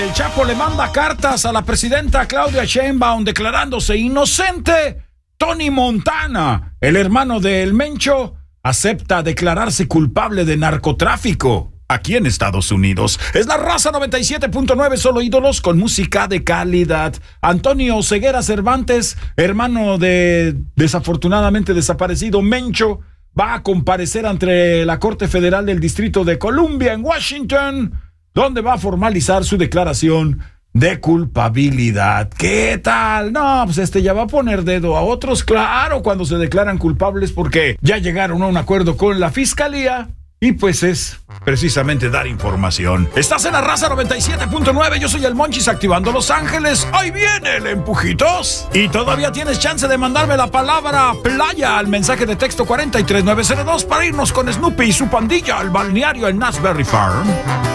El Chapo le manda cartas a la presidenta Claudia Sheinbaum declarándose inocente. Tony Montana, el hermano del Mencho, acepta declararse culpable de narcotráfico aquí en Estados Unidos. Es La Raza 97.9, solo ídolos con música de calidad. Antonio Ceguera Cervantes, hermano de desafortunadamente desaparecido Mencho, va a comparecer ante la Corte Federal del Distrito de Columbia en Washington, donde va a formalizar su declaración de culpabilidad. ¿Qué tal? No, pues ya va a poner dedo a otros, claro, cuando se declaran culpables, porque ya llegaron a un acuerdo con la fiscalía y pues es precisamente dar información. Estás en La Raza 97.9, yo soy el Monchis activando Los Ángeles. ¡Ahí viene el empujitos! Y todavía tienes chance de mandarme la palabra playa al mensaje de texto 43902 para irnos con Snoopy y su pandilla al balneario en Asbury Farm.